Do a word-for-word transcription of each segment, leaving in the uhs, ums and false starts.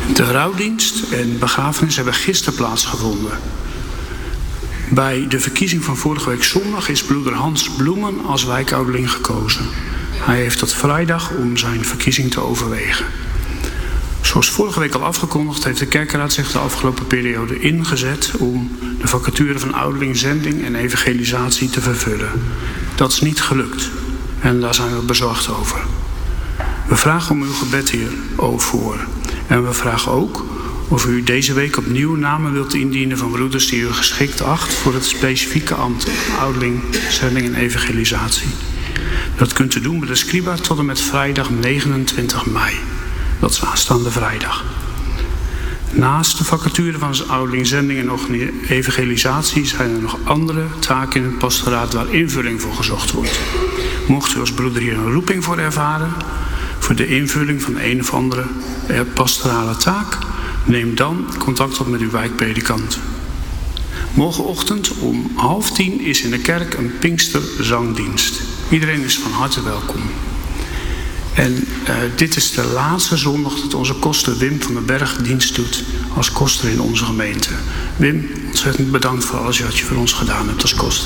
De rouwdienst en begrafenis hebben gisteren plaatsgevonden. Bij de verkiezing van vorige week zondag is broeder Hans Bloemen als wijkouderling gekozen. Hij heeft tot vrijdag om zijn verkiezing te overwegen. Zoals vorige week al afgekondigd heeft de kerkenraad zich de afgelopen periode ingezet om de vacature van ouderling, zending en evangelisatie te vervullen. Dat is niet gelukt en daar zijn we bezorgd over. We vragen om uw gebed hierover en we vragen ook of u deze week opnieuw namen wilt indienen van broeders die u geschikt acht voor het specifieke ambt ouderling, zending en evangelisatie. Dat kunt u doen met de scriba tot en met vrijdag negenentwintig mei. Dat is aanstaande vrijdag. Naast de vacature van ouderling, zending en evangelisatie zijn er nog andere taken in het pastoraat waar invulling voor gezocht wordt. Mocht u als broeder hier een roeping voor ervaren, voor de invulling van een of andere pastorale taak, neem dan contact op met uw wijkpredikant. Morgenochtend om half tien is in de kerk een Pinksterzangdienst. Iedereen is van harte welkom. En uh, dit is de laatste zondag dat onze koster Wim van den Berg dienst doet als koster in onze gemeente. Wim, ontzettend bedankt voor alles wat je voor ons gedaan hebt als koster.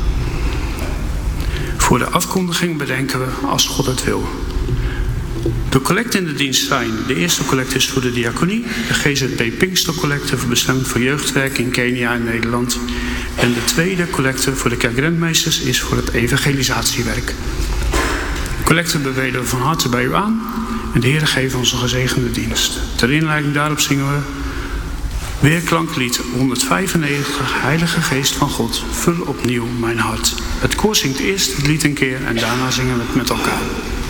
Voor de afkondiging bedenken we als God het wil. De collecten in de dienst zijn: de eerste collecte is voor de diaconie, de G Z B Pinkstercollecte bestemd voor jeugdwerk in Kenia en Nederland. En de tweede collecte voor de kerkrentmeesters is voor het evangelisatiewerk. De collecte bevelen we van harte bij u aan en de Heer geeft ons een gezegende dienst. Ter inleiding daarop zingen we weerklanklied honderdvijfennegentig, Heilige Geest van God, vul opnieuw mijn hart. Het koor zingt eerst het lied een keer en daarna zingen we het met elkaar.